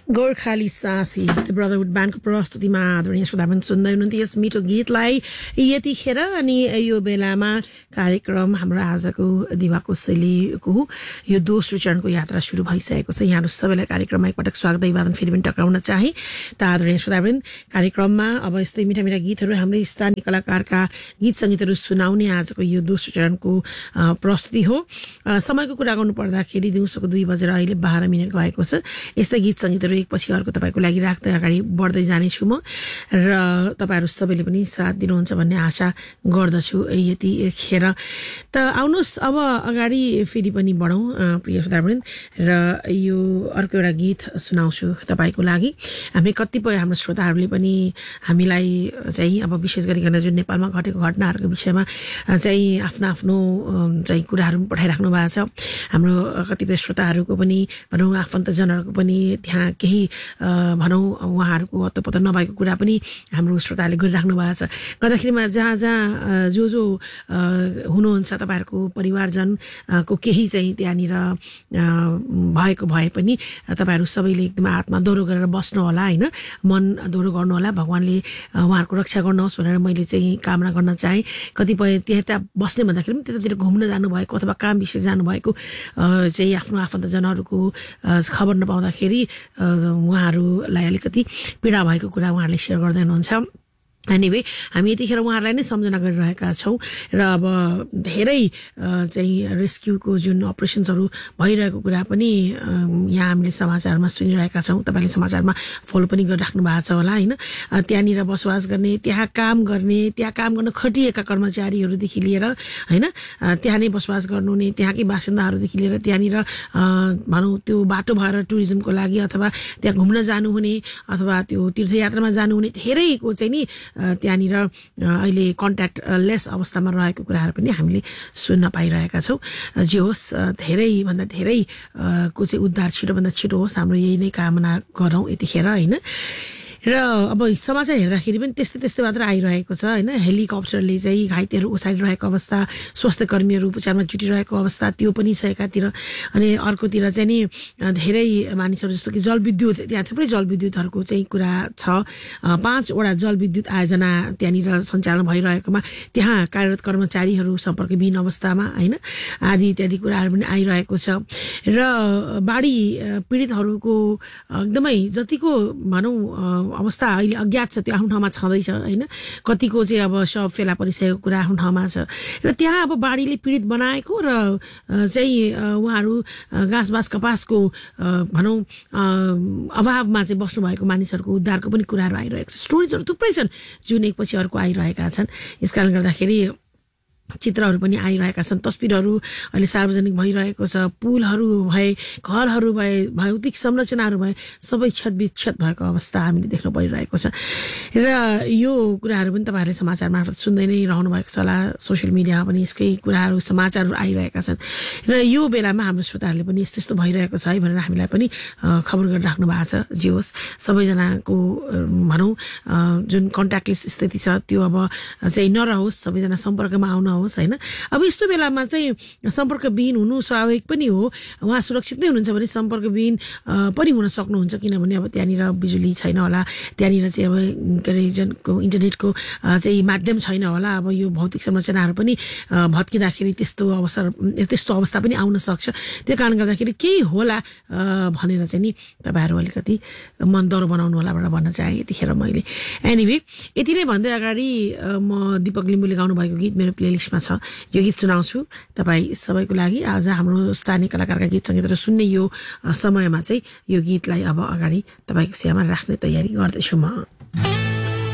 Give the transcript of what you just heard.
गोर्खाली साथी the brotherhood ब्यान्डको प्रस्तुतिमा आदरणीय श्रोतागण सुन्दै हुनुहुन्थ्यो यस मिठो गीतलाई यतिखेर। अनि यो बेलामा कार्यक्रम हाम्रो आजको दिवाको शैलीको यो दोस्रो चरणको यात्रा सुरु भइसकेको छ। यहाँहरू सबैलाई कार्यक्रममा एकपटक स्वागत अभिवादन फेरि पनि टक्राउन चाहे। त आदरणीय श्रोतागण कार्यक्रममा अब यस्तै मिठा मिठा गीतहरू हाम्रै स्थानीय कलाकारका गीत सङ्गीतहरू सुनाउने आजको यो दोस्रो चरणको प्रस्तुति हो। समयको कुरा गर्नु पर्दाखेरि दिउँसोको 2 बजेर अहिले 12 मिनट गएको छ। यस्तै गीत सङ्गीतहरू एकपछि अर्को तपाईँको लागि राख्दै अगाडि बढ्दै जानेछु म, र तपाईँहरू सबैले पनि साथ दिनुहुन्छ भन्ने आशा गर्दछु यतिखेर। त आउनुहोस् अब अगाडि फेरि पनि बढौँ प्रिय श्रोतावृन्द, र यो अर्को एउटा गीत सुनाउँछु तपाईँको लागि। हामी कतिपय हाम्रो श्रोताहरूले पनि हामीलाई चाहिँ अब विशेष गरिकन जुन नेपालमा घटेको घटनाहरूको विषयमा चाहिँ आफ्नो आफ्नो चाहिँ कुराहरू पठाइराख्नु भएको छ। हाम्रो कतिपय श्रोताहरूको पनि भनौँ आफन्तजनहरूको पनि त्यहाँ केही भनौँ उहाँहरूको हत्तपत्त नभएको कुरा पनि हाम्रो श्रोताले गरिराख्नु भएको छ। गर्दाखेरिमा जहाँ जहाँ जो हुनुहुन्छ तपाईँहरूको परिवारजनको केही चाहिँ त्यहाँनिर भएको भए पनि तपाईँहरू सबैले एकदम आत्मा दोहोरो गरेर बस्नु होला, होइन, मन दोहोरो गर्नु होला। भगवान्ले उहाँहरूको रक्षा गर्नुहोस् भनेर मैले चाहिँ कामना गर्न चाहेँ। कतिपय त्यहाँ बस्ने भन्दाखेरि पनि त्यतातिर घुम्न जानुभएको अथवा काम विषय जानुभएको चाहिँ आफ्नो आफन्तजनहरूको खबर नपाउँदाखेरि उहाँहरूलाई अलिकति पीडा भएको कुरा उहाँहरूले सेयर गर्दै हुनुहुन्छ। एनिवे हामी यतिखेर उहाँहरूलाई नै सम्झना गरिरहेका छौँ। र अब धेरै चाहिँ रेस्क्युको जुन अपरेसन्सहरू भइरहेको कुरा पनि यहाँ हामीले समाचारमा सुनिरहेका छौँ। तपाईँले समाचारमा फलो पनि गरिराख्नु भएको छ होला, होइन। त्यहाँनिर बसोबास गर्ने, त्यहाँ काम गर्न खटिएका कर्मचारीहरूदेखि लिएर, होइन, त्यहाँ नै बसोबास गर्नुहुने त्यहाँकै बासिन्दाहरूदेखि लिएर त्यहाँनिर भनौँ त्यो बाटो भएर टुरिज्मको लागि अथवा त्यहाँ घुम्न जानुहुने अथवा त्यो तीर्थयात्रामा जानुहुने धेरैको चाहिँ नि त्यहाँनिर अहिले कन्ट्याक्ट लेस अवस्थामा रहेको कुराहरू पनि हामीले सुन्न पाइरहेका छौँ। जे होस् धेरैभन्दा धेरै को चाहिँ उद्धार छिटोभन्दा छिटो होस्, हाम्रो यही नै कामना गरौँ यतिखेर, होइन। र अब समाचार हेर्दाखेरि पनि त्यस्तै मात्र आइरहेको छ, होइन। हेलिकप्टरले चाहिँ घाइतेहरू उसारिरहेको अवस्था, स्वास्थ्य कर्मीहरू उपचारमा जुटिरहेको अवस्था त्यो पनि छ एकातिर। अनि अर्कोतिर चाहिँ नि धेरै मानिसहरू जस्तो कि जलविद्युत, त्यहाँ थुप्रै जलविद्युतहरूको चाहिँ कुरा छ। 5 वटा जलविद्युत आयोजना त्यहाँनिर सञ्चालन भइरहेकोमा त्यहाँ कार्यरत कर्मचारीहरू सम्पर्कविहीन अवस्थामा, होइन, आदि इत्यादि कुराहरू पनि आइरहेको छ। र बाढी पीडितहरूको एकदमै जतिको भनौँ अवस्था अहिले अज्ञात छ त्यो आफ्नो ठाउँमा छँदैछ, होइन। कतिको चाहिँ अब सब फेला परिसकेको कुरा आफ्नो ठाउँमा छ। र त्यहाँ अब बाढीले पीडित बनाएको र चाहिँ उहाँहरू घाँसबास कपासको भनौँ अभावमा चाहिँ बस्नुभएको मानिसहरूको उद्धारको पनि कुराहरू आइरहेको छ। स्टोरिजहरू थुप्रै छन् जुन एकपछि अर्को आइरहेका छन्। यस कारणले गर्दाखेरि चित्रहरू पनि आइरहेका छन्, तस्बिरहरू अहिले सार्वजनिक भइरहेको छ। पुलहरू भए, घरहरू भए, भौतिक संरचनाहरू भए, सबै क्षतविक्षत भएको अवस्था हामीले देख्न परिरहेको छ। र यो कुराहरू पनि तपाईँहरूले समाचार मार्फत सुन्दै नै रहनु भएको छ होला। सोसियल मिडियामा पनि यसकै कुराहरू समाचारहरू आइरहेका छन्। र यो बेलामा हाम्रो श्रोताहरूले पनि यस्तो भइरहेको छ है भनेर हामीलाई पनि खबर गरिराख्नु भएको छ। जे होस् सबैजनाको भनौँ जुन कन्ट्याक्टलेस स्थिति छ त्यो अब चाहिँ नरहोस्, सबैजना सम्पर्कमा आउन होस्, होइन। अब यस्तो बेलामा चाहिँ सम्पर्कविहीन हुनु स्वाभाविक पनि हो। उहाँ सुरक्षित नै हुनुहुन्छ भने सम्पर्कविहीन पनि हुन सक्नुहुन्छ, किनभने अब त्यहाँनिर बिजुली छैन होला, त्यहाँनिर चाहिँ अब के अरे इन्टरनेटको चाहिँ माध्यम छैन होला। अब यो भौतिक संरचनाहरू पनि भत्किँदाखेरि त्यस्तो अवस्था पनि आउन सक्छ। त्यो कारणले गर्दाखेरि केही होला भनेर चाहिँ नि तपाईँहरू अलिकति मन डरो बनाउनु होला भनेर भन्न चाहेँ यतिखेर मैले। एनिवे यति नै भन्दै अगाडि म दिपक लिम्बूले गाउनुभएको गीत मेरो प्लेलिस्टमा छ, यो गीत सुनाउँछु तपाईँ सबैको लागि। आज हाम्रो स्थानीय कलाकारका गीत सङ्गीतहरू सुन्ने यो समयमा चाहिँ यो गीतलाई अब अगाडि तपाईँको सेवामा राख्ने तयारी गर्दैछु म।